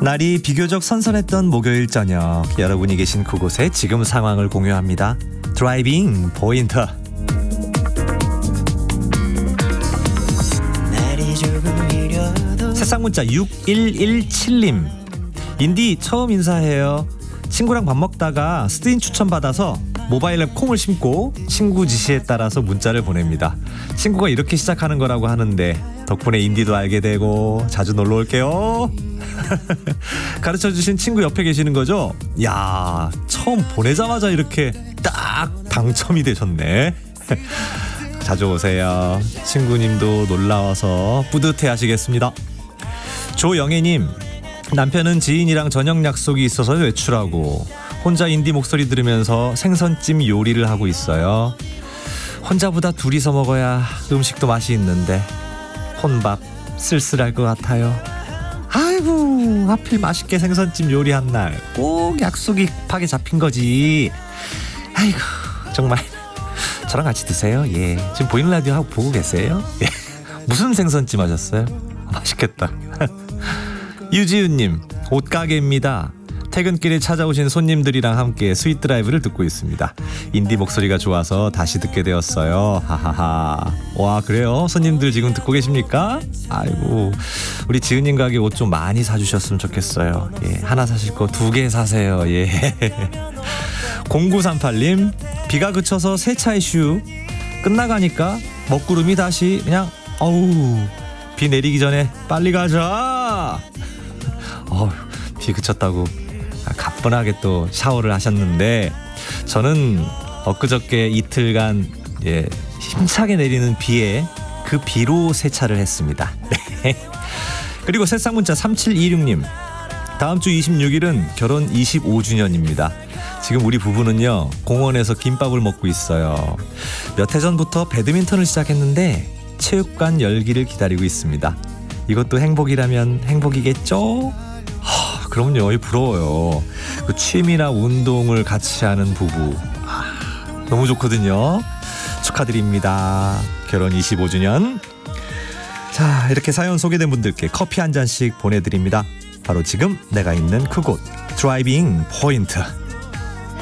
날이 비교적 선선했던 목요일 저녁, 여러분이 계신 그곳의 지금 상황을 공유합니다. 드라이빙 포인트. 세상 문자 6117님. 인디 처음 인사해요. 친구랑 밥 먹다가 스트인 추천받아서 모바일 앱 콩을 심고 친구 지시에 따라서 문자를 보냅니다. 친구가 이렇게 시작하는 거라고 하는데 덕분에 인디도 알게 되고 자주 놀러 올게요. 가르쳐주신 친구 옆에 계시는 거죠? 야, 처음 보내자마자 이렇게 딱 당첨이 되셨네. 자주 오세요. 친구님도 놀라워서 뿌듯해 하시겠습니다. 조영애님, 남편은 지인이랑 저녁 약속이 있어서 외출하고 혼자 인디 목소리 들으면서 생선찜 요리를 하고 있어요. 혼자보다 둘이서 먹어야 음식도 맛이 있는데 혼밥 쓸쓸할 것 같아요. 아이고, 하필 맛있게 생선찜 요리한 날 꼭 약속이 급하게 잡힌 거지. 아이고, 정말 저랑 같이 드세요. 예, 지금 보이는 라디오 하고 보고 계세요? 예. 무슨 생선찜 하셨어요? 맛있겠다. 유지윤님, 옷가게입니다. 퇴근길에 찾아오신 손님들이랑 함께 스윗 드라이브를 듣고 있습니다. 인디 목소리가 좋아서 다시 듣게 되었어요. 하하하. 와, 그래요? 손님들 지금 듣고 계십니까? 아이고, 우리 지은님 가게 옷 좀 많이 사주셨으면 좋겠어요. 예, 하나 사실 거 2개 사세요. 예. 0938님, 비가 그쳐서 세차의 슈 끝나가니까 먹구름이 다시 그냥 어우, 비 내리기 전에 빨리 가자. 비 그쳤다고 가뿐하게 또 샤워를 하셨는데, 저는 엊그저께 이틀간 힘차게 내리는 비에 그 비로 세차를 했습니다. 그리고 새싹 문자 3726님, 다음 주 26일은 결혼 25주년입니다. 지금 우리 부부는요, 공원에서 김밥을 먹고 있어요. 몇 해 전부터 배드민턴을 시작했는데 체육관 열기를 기다리고 있습니다. 이것도 행복이라면 행복이겠죠? 그럼요, 부러워요. 그 취미나 운동을 같이 하는 부부, 너무 좋거든요. 축하드립니다. 결혼 25주년. 자, 이렇게 사연 소개된 분들께 커피 한 잔씩 보내드립니다. 바로 지금 내가 있는 그곳, 드라이빙 포인트.